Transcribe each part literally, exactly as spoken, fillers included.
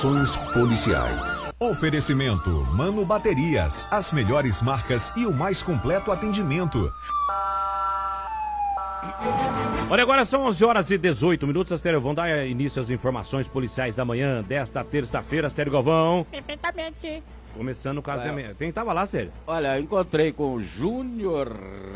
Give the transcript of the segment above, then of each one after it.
Policiais. Oferecimento Mano Baterias, as melhores marcas e o mais completo atendimento. Olha, agora são onze horas e dezoito minutos, Astério. Vão dar início às informações policiais da manhã desta terça-feira, Astério Galvão. Perfeitamente. Começando o caso. É. Quem tava lá, Astério? Olha, encontrei com o Júnior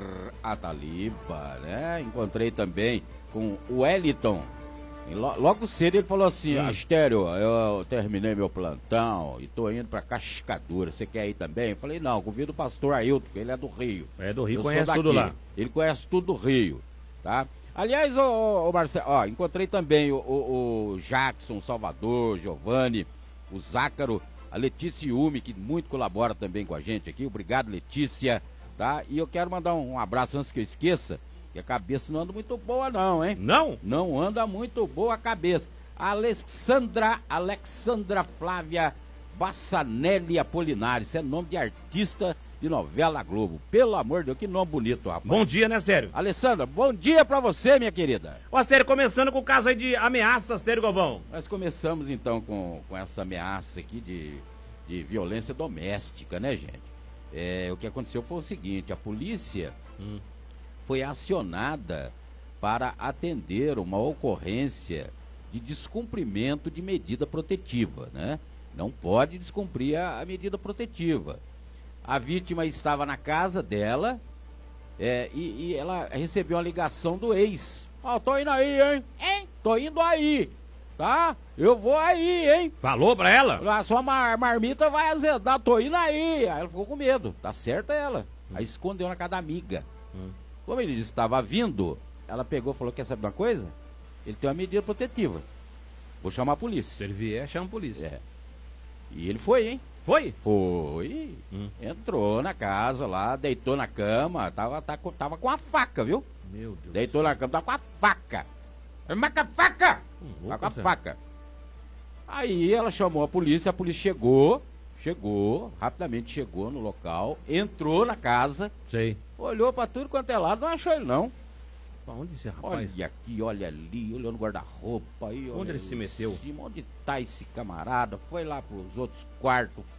Ataliba, né? Encontrei também com o Wellington. Logo cedo ele falou assim: hum. Astério, eu terminei meu plantão e tô indo pra Cascadura, você quer ir também? Eu falei, não, convido o pastor Ailton, que ele é do Rio. É do Rio, eu conhece tudo lá. Ele conhece tudo do Rio, tá? Aliás, o, o Marcelo, ó, encontrei também o, o, o Jackson, Salvador, Giovanni, o Zácaro, a Letícia Yumi, que muito colabora também com a gente aqui. Obrigado, Letícia, tá? E eu quero mandar um, um abraço antes que eu esqueça, que a cabeça não anda muito boa não, hein? Não? Não anda muito boa a cabeça. Alexandra, Alexandra Flávia Bassanelli Apolinário, isso é nome de artista de novela Globo. Pelo amor de Deus, que nome bonito, rapaz. Bom dia, né, Sério? Alessandra, bom dia pra você, minha querida. Ó, Sério, começando com o caso aí de ameaças, Sério Galvão. Nós começamos então com, com essa ameaça aqui de, de violência doméstica, né, gente? É, o que aconteceu foi o seguinte, a polícia... Hum. foi acionada para atender uma ocorrência de descumprimento de medida protetiva, né? Não pode descumprir a, a medida protetiva. A vítima estava na casa dela é, e, e ela recebeu uma ligação do ex. Ó, oh, tô indo aí, hein? Hein? Tô indo aí, tá? Eu vou aí, hein? Falou pra ela? A sua mar, marmita vai azedar, tô indo aí. Aí ela ficou com medo, tá certa ela. Hum. Aí escondeu na casa da amiga. Hum. Como ele estava vindo, ela pegou e falou, quer saber uma coisa? Ele tem uma medida protetiva. Vou chamar a polícia. Se ele vier, chama a polícia. É. E ele foi, hein? Foi? Foi. Hum. Entrou na casa lá, deitou na cama, tava, tava, tava com a faca, viu? Meu Deus. Deitou na cama, tava com a faca. Marca a faca! Hum, tava com a você. faca. Aí ela chamou a polícia, a polícia chegou, chegou, rapidamente chegou no local, entrou na casa. Sei. Olhou pra tudo quanto é lado, não achou ele não. Pra onde esse rapaz? Olha aqui, olha ali, olhou no guarda-roupa. Onde ele se meteu? Cima, onde tá esse camarada? Foi lá pros outros quartos,